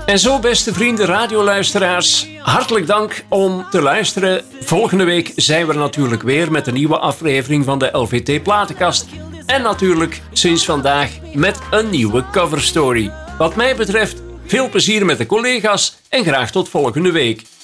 En zo, beste vrienden, radioluisteraars, hartelijk dank om te luisteren. Volgende week zijn we er natuurlijk weer met een nieuwe aflevering van de LVT Platenkast. En natuurlijk sinds vandaag met een nieuwe coverstory. Wat mij betreft, veel plezier met de collega's en graag tot volgende week.